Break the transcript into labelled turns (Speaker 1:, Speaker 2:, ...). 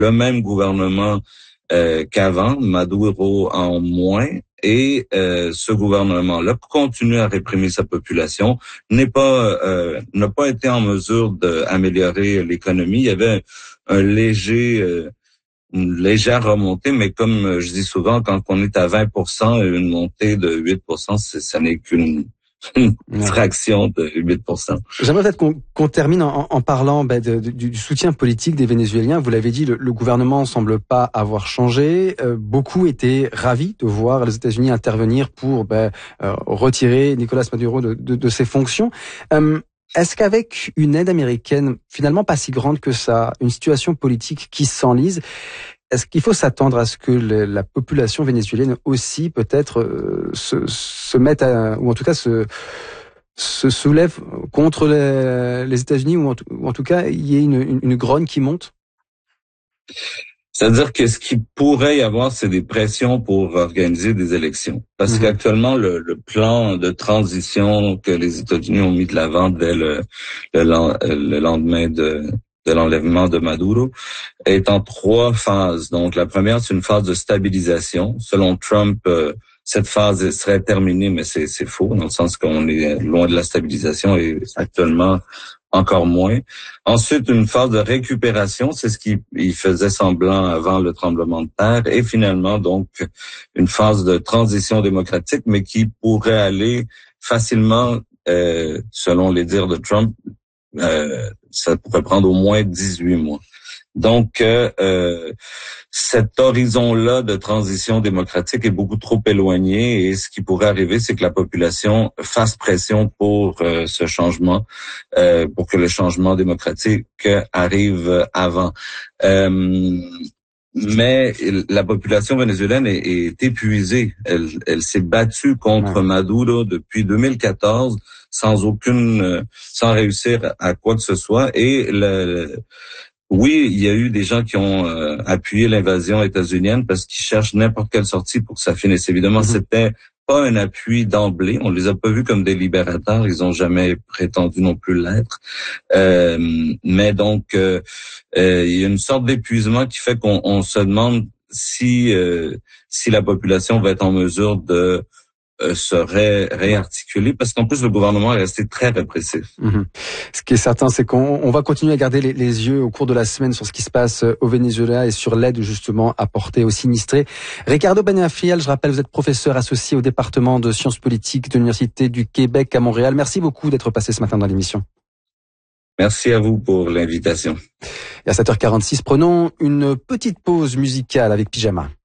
Speaker 1: le même gouvernement qu'avant, Maduro en moins, et ce gouvernement-là continue à réprimer sa population, n'a pas été en mesure d'améliorer l'économie. Il y avait une légère remontée, mais comme je dis souvent, quand on est à 20%, une montée de 8%, ça n'est qu'une fraction de 8%.
Speaker 2: J'aimerais peut-être qu'on termine en parlant du soutien politique des Vénézuéliens. Vous l'avez dit, le gouvernement semble pas avoir changé. Beaucoup étaient ravis de voir les États-Unis intervenir pour retirer Nicolás Maduro de ses fonctions. Est-ce qu'avec une aide américaine finalement pas si grande que ça, une situation politique qui s'enlise, est-ce qu'il faut s'attendre à ce que la population vénézuélienne aussi peut-être se mette ou en tout cas se soulève contre les États-Unis, ou en tout cas il y ait une grogne qui monte?
Speaker 1: C'est-à-dire que ce qui pourrait y avoir, c'est des pressions pour organiser des élections. Parce qu'actuellement, le plan de transition que les États-Unis ont mis de l'avant dès le lendemain de l'enlèvement de Maduro est en 3 phases. Donc, la première, c'est une phase de stabilisation. Selon Trump, cette phase serait terminée, mais c'est faux, dans le sens qu'on est loin de la stabilisation et actuellement encore moins. Ensuite, une phase de récupération, c'est ce qu'il faisait semblant avant le tremblement de terre. Et finalement, donc, une phase de transition démocratique, mais qui pourrait aller facilement, selon les dires de Trump, ça pourrait prendre au moins 18 mois. Donc, cet horizon-là de transition démocratique est beaucoup trop éloigné, et ce qui pourrait arriver, c'est que la population fasse pression pour ce changement, pour que le changement démocratique arrive avant. Mais la population vénézuélienne est épuisée. Elle s'est battue contre Maduro depuis 2014 sans réussir à quoi que ce soit. Et oui, il y a eu des gens qui ont appuyé l'invasion états-unienne parce qu'ils cherchent n'importe quelle sortie pour que ça finisse. Évidemment, c'était pas un appui d'emblée. On les a pas vus comme des libérateurs. Ils ont jamais prétendu non plus l'être. Mais donc, il y a une sorte d'épuisement qui fait qu'on se demande si la population va être en mesure de se réarticuler, parce qu'en plus le gouvernement est resté très répressif.
Speaker 2: Ce qui est certain, c'est qu'on va continuer à garder les yeux au cours de la semaine sur ce qui se passe au Venezuela et sur l'aide justement apportée aux sinistrés. Ricardo Peñafiel, je rappelle, vous êtes professeur associé au département de sciences politiques de l'Université du Québec à Montréal. Merci beaucoup d'être passé ce matin dans l'émission.
Speaker 1: Merci à vous pour l'invitation.
Speaker 2: Et à 7h46, prenons une petite pause musicale avec Pyjama.